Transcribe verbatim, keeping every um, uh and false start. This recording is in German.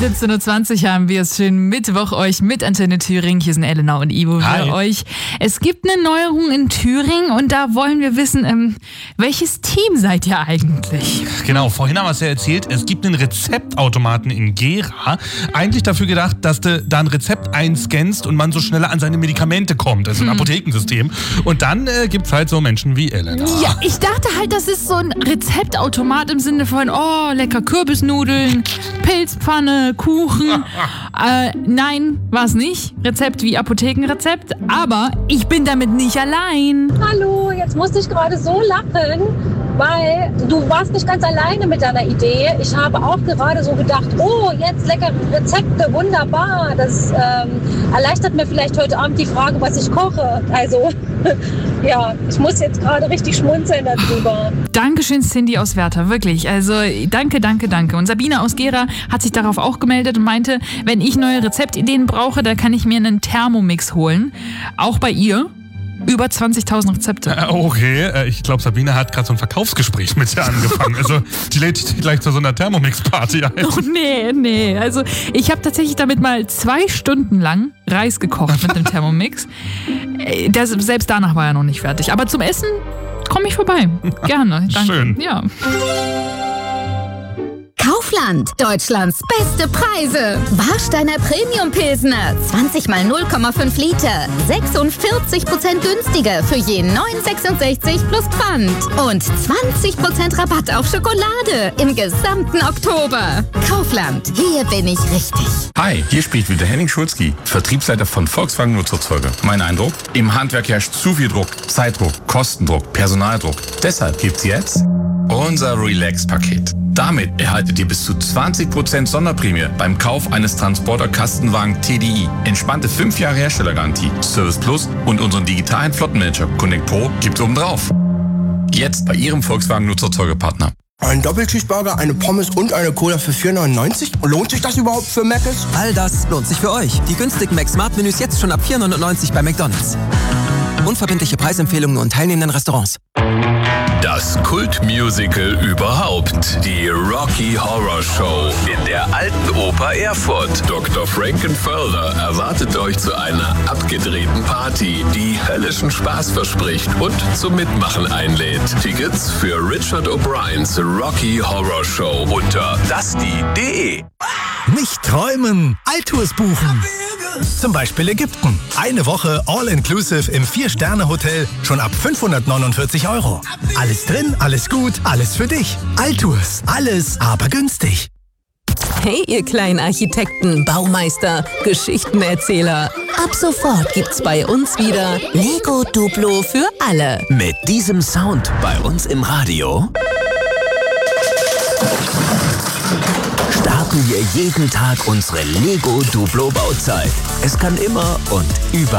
siebzehn Uhr zwanzig haben wir es. Schönen Mittwoch euch mit Antenne Thüringen. Hier sind Elena und Ivo Hi. für euch. Es gibt eine Neuerung in Thüringen und da wollen wir wissen, ähm, welches Team seid ihr eigentlich? Genau, vorhin haben wir es ja erzählt, es gibt einen Rezeptautomaten in Gera. Eigentlich dafür gedacht, dass du da ein Rezept einscannst und man so schneller an seine Medikamente kommt. Also ein Hm. Apothekensystem. Und dann äh, gibt es halt so Menschen wie Elena. Ja, ich dachte halt, das ist so ein Rezeptautomat im Sinne von, oh, lecker Kürbisnudeln, Pilzpfanne, Kuchen. äh, nein, war es nicht. Rezept wie Apothekenrezept. Aber ich bin damit nicht allein. Hallo, jetzt musste ich gerade so lachen, weil du warst nicht ganz alleine mit deiner Idee. Ich habe auch gerade so gedacht, oh, jetzt leckere Rezepte, wunderbar. Das ähm, erleichtert mir vielleicht heute Abend die Frage, was ich koche. Also, ja, ich muss jetzt gerade richtig schmunzeln darüber. Dankeschön, Cindy aus Werther, wirklich. Also danke, danke, danke. Und Sabine aus Gera hat sich darauf auch gemeldet und meinte, wenn ich neue Rezeptideen brauche, da kann ich mir einen Thermomix holen. Auch bei ihr. Über zwanzigtausend Rezepte. Äh, Okay, äh, ich glaube, Sabine hat gerade so ein Verkaufsgespräch mit dir angefangen. Also die lädt dich gleich zu so einer Thermomix-Party ein. Oh nee, nee. Also ich habe tatsächlich damit mal zwei Stunden lang Reis gekocht mit dem Thermomix. Äh, Das, selbst danach war er noch nicht fertig. Aber zum Essen komme ich vorbei. Gerne. Danke. Schön. Ja. Kaufland, Deutschlands beste Preise. Warsteiner Premium Pilsner, zwanzig mal null Komma fünf Liter, sechsundvierzig Prozent günstiger für je neun Euro sechsundsechzig plus Pfand. Und zwanzig Prozent Rabatt auf Schokolade im gesamten Oktober. Kaufland, hier bin ich richtig. Hi, hier spricht wieder Henning Schulzki, Vertriebsleiter von Volkswagen Nutzerzeuge. Mein Eindruck? Im Handwerk herrscht zu viel Druck, Zeitdruck, Kostendruck, Personaldruck. Deshalb gibt's jetzt unser Relax-Paket. Damit erhaltet ihr bis zu zwanzig Prozent Sonderprämie beim Kauf eines Transporter-Kastenwagen T D I. Entspannte fünf Jahre Herstellergarantie, Service Plus und unseren digitalen Flottenmanager Connect Pro gibt's obendrauf. Jetzt bei Ihrem Volkswagen Nutzerzeugepartner. Ein Doppelcheeseburger, eine Pommes und eine Cola für vier neunundneunzig? Lohnt sich das überhaupt für Mc's? All das lohnt sich für euch. Die günstigen Mac-Smart-Menüs jetzt schon ab vier neunundneunzig bei McDonald's. Unverbindliche Preisempfehlungen und teilnehmenden Restaurants. Das Kultmusical überhaupt, die Rocky Horror Show in der Alten Oper Erfurt. Doktor Frankenfurter erwartet euch zu einer abgedrehten Party, die höllischen Spaß verspricht und zum Mitmachen einlädt. Tickets für Richard O'Briens Rocky Horror Show unter dusty punkt de. Nicht träumen, Altours buchen. Zum Beispiel Ägypten. Eine Woche All-Inclusive im Vier-Sterne-Hotel schon ab fünfhundertneunundvierzig Euro. Alles drin, alles gut, alles für dich. Altours, alles aber günstig. Hey, ihr kleinen Architekten, Baumeister, Geschichtenerzähler. Ab sofort gibt's bei uns wieder Lego Duplo für alle. Mit diesem Sound bei uns im Radio starten wir jeden Tag unsere Lego Duplo Bauzeit. Es kann immer und überall